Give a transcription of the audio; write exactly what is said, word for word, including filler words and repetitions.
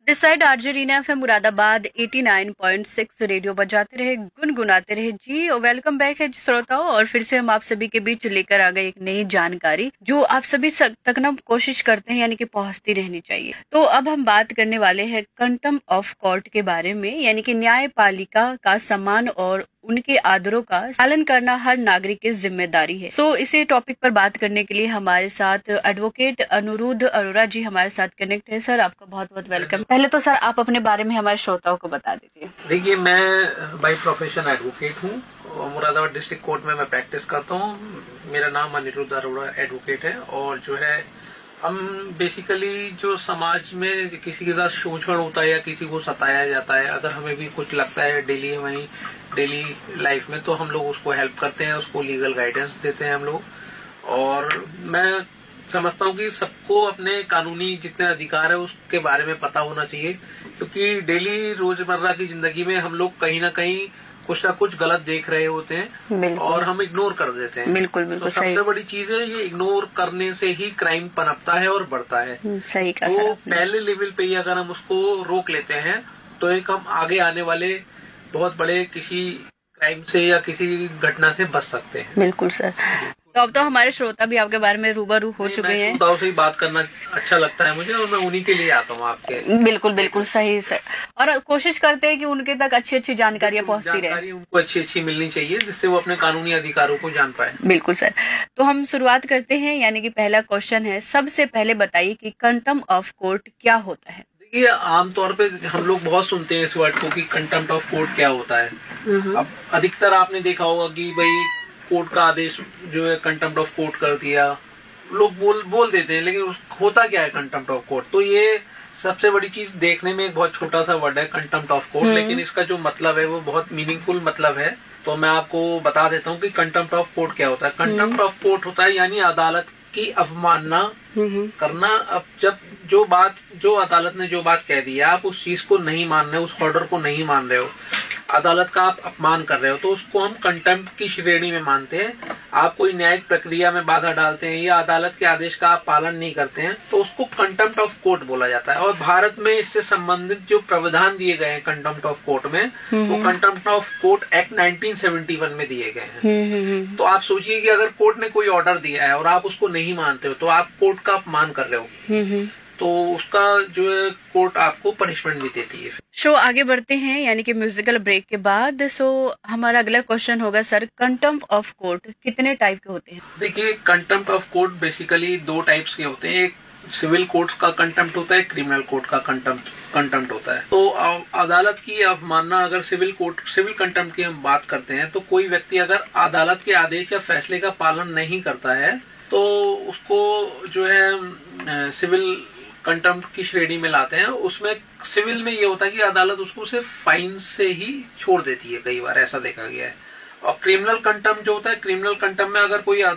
This side RJ Reena FM Moradabad eighty nine point six radio बजाते रहे, गुनगुनाते रहे जी। और वेलकम बैक है श्रोताओं, और फिर से हम आप सभी के बीच लेकर आ गए एक नई जानकारी जो आप सभी तक ना कोशिश करते हैं यानी कि पहुंचती रहनी चाहिए। तो अब हम बात करने वाले हैं कंटेम्प्ट ऑफ कोर्ट के बारे में, यानी कि न्यायपालिका का सम्मान और उनके आदरों का पालन करना हर नागरिक की जिम्मेदारी है। सो so, इसी टॉपिक पर बात करने के लिए हमारे साथ एडवोकेट अनुरुद्ध अरोड़ा जी हमारे साथ कनेक्ट है। सर, आपका बहुत बहुत वेलकम। पहले तो सर आप अपने बारे में हमारे श्रोताओं को बता दीजिए। देखिए, मैं बाई प्रोफेशन एडवोकेट हूँ। मुरादाबाद डिस्ट्रिक्ट कोर्ट में मैं प्रैक्टिस करता हूँ। मेरा नाम अनुरुद्ध अरोड़ा एडवोकेट है। और जो है, हम बेसिकली जो समाज में किसी के साथ शोषण होता है या किसी को सताया जाता है, अगर हमें भी कुछ लगता है डेली वही डेली लाइफ में, तो हम लोग उसको हेल्प करते हैं, उसको लीगल गाइडेंस देते हैं हम लोग। और मैं समझता हूँ कि सबको अपने कानूनी जितने अधिकार है उसके बारे में पता होना चाहिए, क्योंकि डेली रोजमर्रा की जिंदगी में हम लोग कहीं ना कहीं कुछ ना कुछ गलत देख रहे होते हैं और हम इग्नोर कर देते हैं। बिल्कुल बिल्कुल तो सबसे बड़ी चीज है, ये इग्नोर करने से ही क्राइम पनपता है और बढ़ता है। सही कहा तो सर। पहले लेवल पे ही अगर हम उसको रोक लेते हैं तो एक हम आगे आने वाले बहुत बड़े किसी क्राइम से या किसी घटना से बच सकते हैं। बिल्कुल सर। तो अब तो हमारे श्रोता भी आपके बारे में रूबरू हो चुके हैं। श्रोताओं से ही बात करना अच्छा लगता है मुझे, और मैं उन्हीं के लिए आता हूँ आपके। बिल्कुल बिल्कुल सही सर। और कोशिश करते हैं कि उनके तक अच्छी अच्छी जानकारियां पहुंचती रहे। जानकारी उनको अच्छी अच्छी मिलनी चाहिए, जिससे वो अपने कानूनी अधिकारों को जान पाए। बिल्कुल सर। तो हम शुरुआत करते हैं, यानी कि पहला क्वेश्चन है, सबसे पहले बताइए कि कंटेम्प्ट ऑफ कोर्ट क्या होता है। देखिए, आमतौर पे हम लोग बहुत सुनते हैं इस वर्ड को कि कंटेम्प्ट ऑफ कोर्ट क्या होता है। अब अधिकतर आपने देखा होगा कि भाई कोर्ट का आदेश जो है कंटेम्प्ट ऑफ कोर्ट कर दिया, लोग बोल बोल देते हैं, लेकिन होता क्या है कंटेम्प्ट ऑफ कोर्ट। तो ये सबसे बड़ी चीज, देखने में एक बहुत छोटा सा वर्ड है कंटेम्प्ट ऑफ कोर्ट, लेकिन इसका जो मतलब है वो बहुत मीनिंगफुल मतलब है। तो मैं आपको बता देता हूँ कि कंटेम्प्ट ऑफ कोर्ट क्या होता है। कंटेम्प्ट ऑफ कोर्ट होता है यानी अदालत की अवमानना करना। अब जब जो बात जो अदालत ने जो बात कह दी है, आप उस चीज को नहीं मान रहे हो, उस ऑर्डर को नहीं मान रहे हो, अदालत का आप अपमान कर रहे हो, तो उसको हम कंटेम्प्ट की श्रेणी में मानते हैं। आप कोई न्यायिक प्रक्रिया में बाधा डालते हैं या अदालत के आदेश का आप पालन नहीं करते हैं, तो उसको कंटेम्प्ट ऑफ कोर्ट बोला जाता है। और भारत में इससे संबंधित जो प्रावधान दिए गए हैं कंटेम्प्ट ऑफ कोर्ट में, वो contempt of court act nineteen seventy one में दिए गए हैं। तो आप सोचिए कि अगर कोर्ट ने कोई ऑर्डर दिया है और आप उसको नहीं मानते हो, तो आप कोर्ट का अपमान कर रहे हो, तो उसका जो है कोर्ट आपको पनिशमेंट भी देती है। शो आगे बढ़ते हैं, यानी कि म्यूजिकल ब्रेक के बाद। सो हमारा अगला क्वेश्चन होगा सर, कंटेम्प्ट ऑफ कोर्ट कितने टाइप के होते हैं। देखिए, कंटेम्प्ट ऑफ कोर्ट बेसिकली दो टाइप्स के होते हैं। एक सिविल कोर्ट का कंटेम्प्ट होता है, क्रिमिनल कोर्ट का कंटेम्प्ट कंटेम्प्ट होता है। तो अदालत की अवमानना, अगर सिविल कोर्ट सिविल कंटेम्प्ट की हम बात करते हैं, तो कोई व्यक्ति अगर अदालत के आदेश या फैसले का पालन नहीं करता है, तो उसको जो है सिविल कंटेम्प्ट की श्रेणी में लाते हैं। उसमें सिविल में ये होता है कि अदालत उसको सिर्फ फाइन से ही छोड़ देती है, कई बार ऐसा देखा गया है। और क्रिमिनल कंटेम्प्ट जो होता है, क्रिमिनल कंटेम्प्ट में अगर कोई